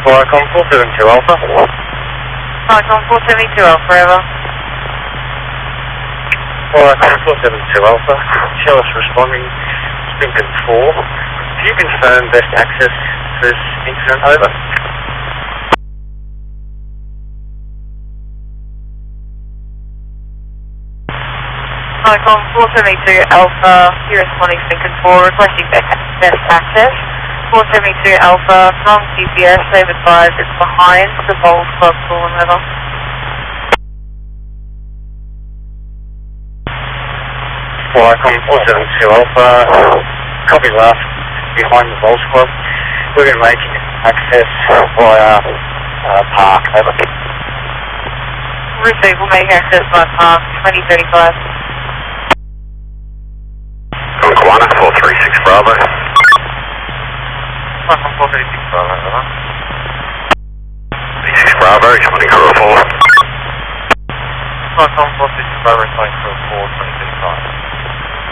Flycom 472 Alpha. Flycom 472 Alpha, over. Flycom 472 Alpha. Chalice responding, Spinkin 4. Can you confirm best access to this incident, over? Flycom 472 Alpha, you're responding Spinkin 4, requesting best access. 472 Alpha, from GPS, they've advised it's behind the Bowls Club pool and river. Flycom 472 Alpha, copy last, behind the Bowls Club. We're going to make access via park, over. Receive, we'll make access by park 2035. Kiwana 436 Bravo. Flycom 436 Bravo, over. 36 Bravo, responding to 4. Flycom 436 Bravo, responding to 4, 2035.